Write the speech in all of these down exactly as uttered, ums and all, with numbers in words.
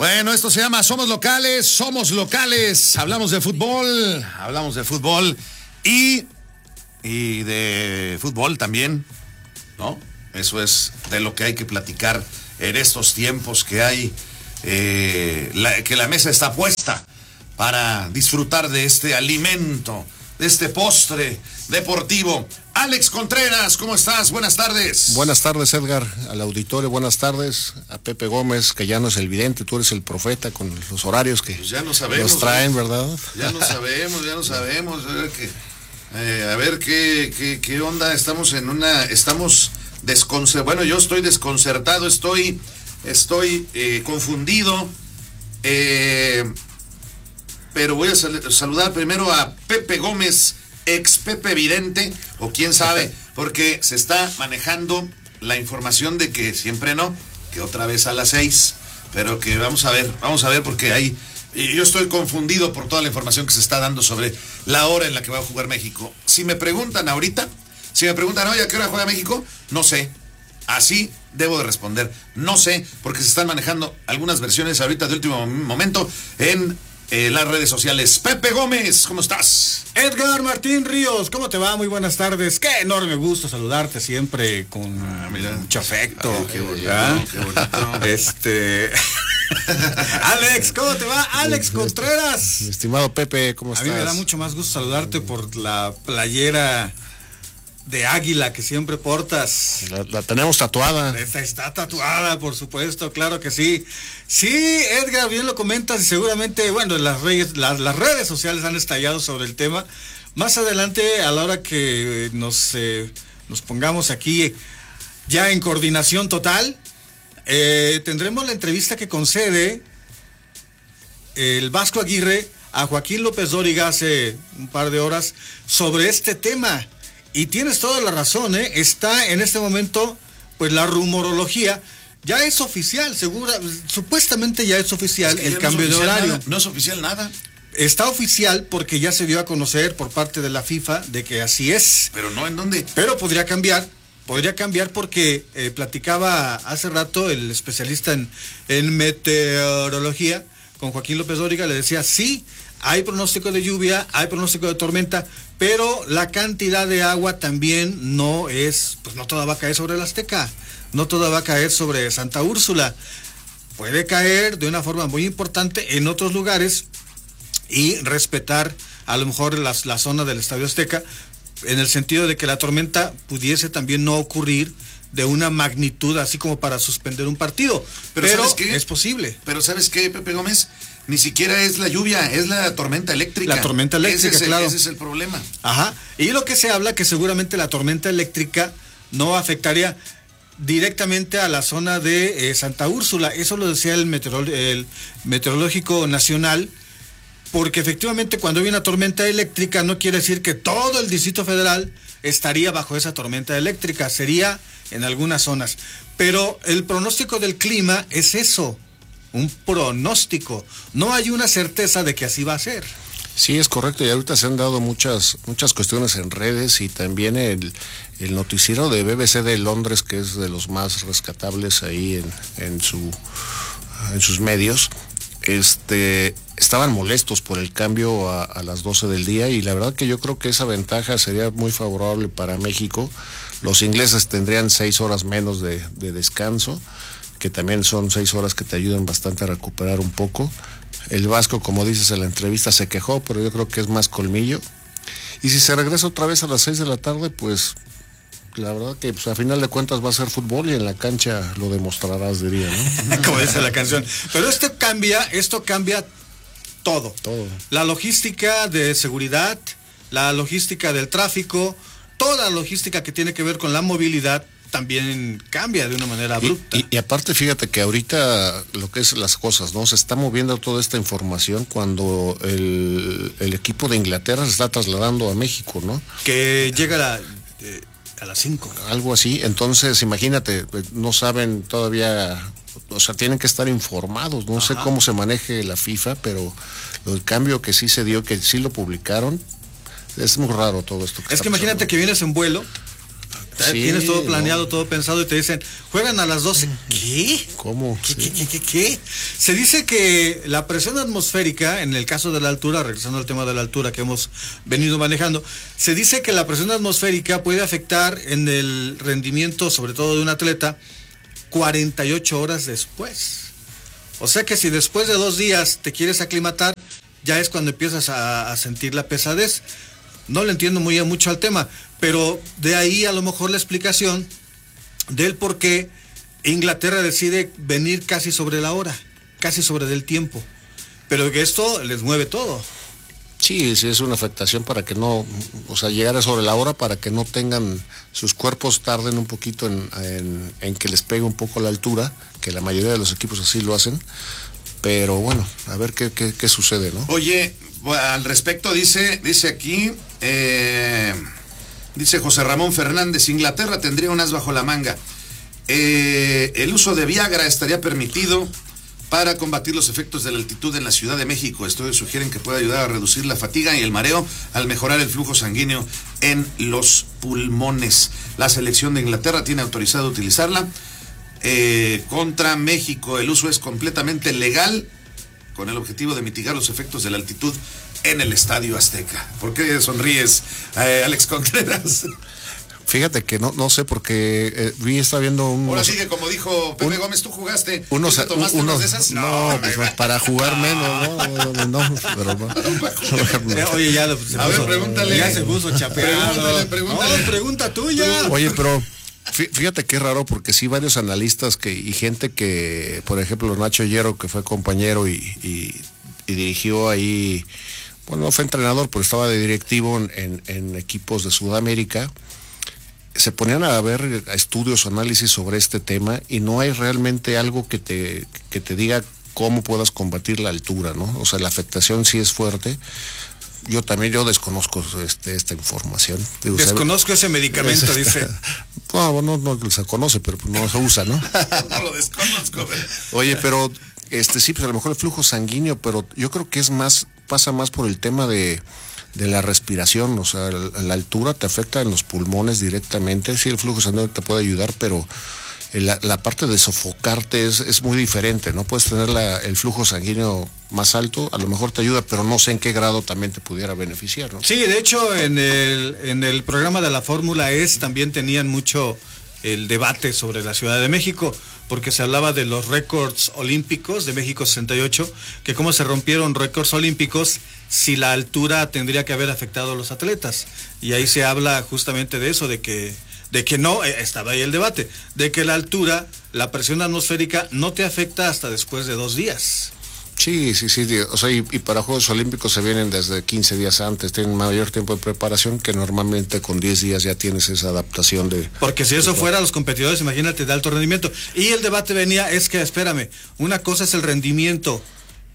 Bueno, esto se llama Somos Locales, Somos Locales. Hablamos de fútbol, hablamos de fútbol y, y de fútbol también, ¿no? Eso es de lo que hay que platicar en estos tiempos que hay, eh, la, que la mesa está puesta para disfrutar de este alimento, de este postre deportivo. Alex Contreras, ¿cómo estás? Buenas tardes. Buenas tardes, Edgar, al auditorio, buenas tardes, a Pepe Gómez, que ya no es el vidente, tú eres el profeta con los horarios que pues ya no sabemos, nos traen, ¿verdad? Ya no sabemos, ya no sabemos, a ver qué, eh, a ver qué, qué, qué onda, estamos en una, estamos desconcertados, bueno, yo estoy desconcertado, estoy, estoy eh, confundido, eh, pero voy a sal- saludar primero a Pepe Gómez, ex Pepe Vidente, o quién sabe, porque se está manejando la información de que siempre no, que otra vez a las seis, pero que vamos a ver, vamos a ver porque hay, y yo estoy confundido por toda la información que se está dando sobre la hora en la que va a jugar México. Si me preguntan ahorita, si me preguntan, oye, ¿a qué hora juega México? No sé, así debo de responder, no sé, porque se están manejando algunas versiones ahorita de último momento en Eh, las redes sociales. Pepe Gómez, ¿cómo estás? Edgar Martín Ríos, ¿cómo te va? Muy buenas tardes. Qué enorme gusto saludarte siempre con ah, mira. mucho afecto. Ay, qué bonito, ¿Ah? qué bonito. Este Alex, ¿cómo te va? Alex Contreras. Mi estimado Pepe, ¿cómo A estás? mí me da mucho más gusto saludarte por la playera de águila que siempre portas. La, la tenemos tatuada. Esta está tatuada, por supuesto, claro que sí. Sí, Edgar, bien lo comentas y seguramente, bueno, las redes, las, las redes sociales han estallado sobre el tema. Más adelante, a la hora que nos, eh, nos pongamos aquí ya en coordinación total, eh, tendremos la entrevista que concede el Vasco Aguirre a Joaquín López Dóriga hace un par de horas sobre este tema. Y tienes toda la razón, ¿eh? Está en este momento, pues la rumorología, ya es oficial, segura, supuestamente ya es oficial Es que el ya cambio no es de oficial horario. nada, no es oficial nada. Está oficial porque ya se dio a conocer por parte de la FIFA de que así es. Pero no, ¿en dónde? Pero podría cambiar, podría cambiar porque eh, platicaba hace rato el especialista en, en meteorología con Joaquín López Dóriga, le decía, sí, hay pronóstico de lluvia, hay pronóstico de tormenta, pero la cantidad de agua también no es, pues no toda va a caer sobre el Azteca, no toda va a caer sobre Santa Úrsula, puede caer de una forma muy importante en otros lugares y respetar a lo mejor la, la zona del Estadio Azteca, en el sentido de que la tormenta pudiese también no ocurrir de una magnitud así como para suspender un partido, Pero, pero, ¿sabes qué? es posible. Pero ¿sabes qué, Pepe Gómez? Ni siquiera es la lluvia, es la tormenta eléctrica. La tormenta eléctrica, ese es el, claro. Ese es el problema. Ajá, y lo que se habla que seguramente la tormenta eléctrica no afectaría directamente a la zona de eh, Santa Úrsula, eso lo decía el, meteorol- el Meteorológico Nacional, porque efectivamente cuando hay una tormenta eléctrica no quiere decir que todo el Distrito Federal estaría bajo esa tormenta eléctrica, sería en algunas zonas, pero el pronóstico del clima es eso, un pronóstico, no hay una certeza de que así va a ser. Sí, es correcto, y ahorita se han dado muchas muchas cuestiones en redes y también el, el noticiero de B B C de Londres, que es de los más rescatables ahí en, en, su, en sus medios, este estaban molestos por el cambio a, a las doce del día, y la verdad que yo creo que esa ventaja sería muy favorable para México. Los ingleses tendrían seis horas menos de, de descanso, que también son seis horas que te ayudan bastante a recuperar un poco. El Vasco, como dices en la entrevista, se quejó, pero yo creo que es más colmillo. Y si se regresa otra vez a las seis de la tarde, pues la verdad que pues, a final de cuentas va a ser fútbol y en la cancha lo demostrarás, diría, ¿no? Como dice la canción. Pero esto cambia, esto cambia todo. Todo. La logística de seguridad, la logística del tráfico, toda la logística que tiene que ver con la movilidad también cambia de una manera abrupta. Y, y, y aparte, fíjate que ahorita lo que es las cosas, ¿no? Se está moviendo toda esta información cuando el, el equipo de Inglaterra se está trasladando a México, ¿no? Que llega a, la, eh, a las cinco. Algo así. Entonces, imagínate, no saben todavía, o sea, tienen que estar informados. No Ajá. sé cómo se maneje la FIFA, pero el cambio que sí se dio, que sí lo publicaron, es muy raro todo esto. Que es que imagínate pasando. Que vienes en vuelo, Sí, tienes todo planeado, no. todo pensado y te dicen, juegan a las doce. ¿Qué? ¿Cómo? ¿Qué, Sí. qué, qué, qué, qué? Se dice que la presión atmosférica, en el caso de la altura, regresando al tema de la altura que hemos venido manejando, se dice que la presión atmosférica puede afectar en el rendimiento, sobre todo de un atleta, cuarenta y ocho horas después. O sea que si después de dos días te quieres aclimatar, ya es cuando empiezas a, a sentir la pesadez. No le entiendo muy mucho al tema, pero de ahí a lo mejor la explicación del por qué Inglaterra decide venir casi sobre la hora, casi sobre el tiempo, pero que esto les mueve todo. Sí, sí, es una afectación para que no, o sea, llegar sobre la hora para que no tengan, sus cuerpos tarden un poquito en, en, en que les pegue un poco la altura, que la mayoría de los equipos así lo hacen, pero bueno, a ver qué, qué, qué sucede, ¿no? Oye, al respecto dice, dice aquí, eh, dice José Ramón Fernández, Inglaterra tendría un as bajo la manga. Eh, el uso de Viagra estaría permitido para combatir los efectos de la altitud en la Ciudad de México. Estudios sugieren que puede ayudar a reducir la fatiga y el mareo al mejorar el flujo sanguíneo en los pulmones. La selección de Inglaterra tiene autorizado utilizarla. Eh, contra México, el uso es completamente legal con el objetivo de mitigar los efectos de la altitud en el Estadio Azteca. ¿Por qué sonríes, eh, Alex Contreras? Fíjate que no no sé porque eh, vi está viendo un Ahora sí que como dijo Pepe un, Gómez, tú jugaste, unos, ¿tú te tomaste unos, unos de esas? No, no pues no, para jugar menos, no, no, no, pero no. Oye, ya lo, a puso, ver, pregúntale. Ya se puso chapeado. Pregúntale, pregúntale. No, pregunta tuya. Oye, pero fíjate qué raro, porque sí varios analistas que y gente que, por ejemplo, Nacho Hierro, que fue compañero y, y, y dirigió ahí, bueno, no fue entrenador, pero estaba de directivo en, en, en equipos de Sudamérica, se ponían a ver estudios o análisis sobre este tema y no hay realmente algo que te, que te diga cómo puedas combatir la altura, ¿no? O sea, la afectación sí es fuerte. Yo también, yo desconozco este, esta información. Digo, desconozco ¿sabe? Ese medicamento, es, dice. No, no, no se conoce, pero no se usa, ¿no? No lo desconozco. Pero... Oye, pero este sí, pues a lo mejor el flujo sanguíneo, pero yo creo que es más, pasa más por el tema de, de la respiración, o sea, la, la altura te afecta en los pulmones directamente. Sí, el flujo sanguíneo te puede ayudar, pero La, la parte de sofocarte es, es muy diferente, ¿no? Puedes tener la, el flujo sanguíneo más alto, a lo mejor te ayuda, pero no sé en qué grado también te pudiera beneficiar, ¿no? Sí, de hecho, en el, en el programa de la Fórmula E S también tenían mucho el debate sobre la Ciudad de México, porque se hablaba de los récords olímpicos de México sesenta y ocho, que cómo se rompieron récords olímpicos si la altura tendría que haber afectado a los atletas. Y ahí se habla justamente de eso, de que de que no, estaba ahí el debate, de que la altura, la presión atmosférica no te afecta hasta después de dos días. Sí, sí, sí, o sea, y, y para Juegos Olímpicos se vienen desde quince días antes, tienen mayor tiempo de preparación que normalmente con diez días ya tienes esa adaptación de... Porque si eso fuera, los competidores, imagínate, de alto rendimiento. Y el debate venía, es que, espérame, una cosa es el rendimiento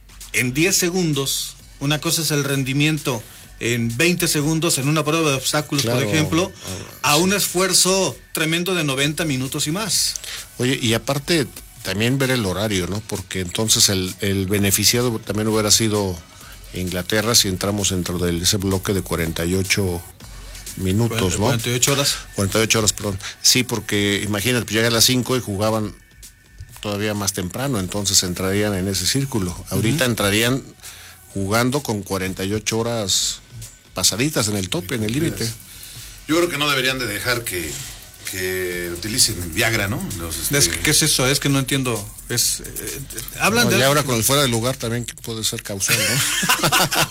en diez segundos, una cosa es el rendimiento en veinte segundos en una prueba de obstáculos, claro, por ejemplo, a un esfuerzo tremendo de noventa minutos y más. Oye, y aparte también ver el horario, ¿no? Porque entonces el, el beneficiado también hubiera sido Inglaterra si entramos dentro de ese bloque de cuarenta y ocho minutos, ¿no? cuarenta y ocho horas. cuarenta y ocho horas, perdón. Sí, porque imagínate, pues llega a las cinco y jugaban todavía más temprano, entonces entrarían en ese círculo. Ahorita uh-huh. entrarían jugando con cuarenta y ocho horas pasaditas en el tope, en el límite. Yo creo que no deberían de dejar que, que utilicen el Viagra, ¿no? Los, este... es, ¿Qué es eso? Es que no entiendo. Es, eh, hablan no, de... Y ahora con el fuera de lugar también puede ser causal, ¿no?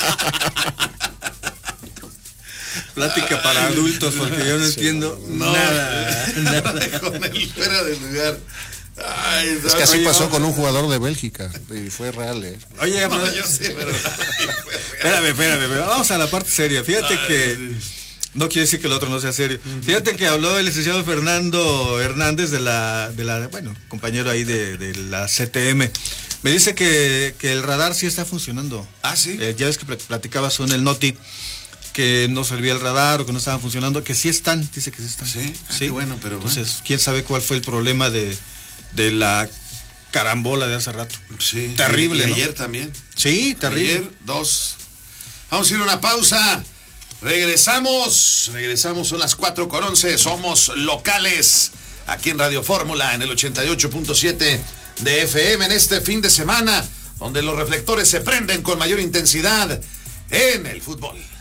Plática para adultos, porque yo no sí, entiendo no, nada. nada. Con el fuera de lugar. Ay, es que así pasó no. con un jugador de Bélgica y fue real, ¿eh? Oye, no, yo sé, pero... espérame, espérame, espérame, vamos a la parte seria. Fíjate Ay, que no quiere decir que el otro no sea serio. Fíjate que habló el licenciado Fernando Hernández de la, de la, bueno, compañero ahí de, de la C T M. Me dice que, que el radar sí está funcionando. Ah, sí. Eh, ya ves que platicabas en el Noti que no servía el radar o que no estaban funcionando, que sí están, dice que sí están. Sí, ah, sí. Bueno, pero entonces, bueno. quién sabe cuál fue el problema de de la carambola de hace rato. Sí. Terrible, y ¿no? ayer también. Sí, terrible. Ayer, dos. Vamos a ir a una pausa. Regresamos, regresamos, son las cuatro con once, somos locales aquí en Radio Fórmula en el ochenta y ocho punto siete de F M en este fin de semana, donde los reflectores se prenden con mayor intensidad en el fútbol.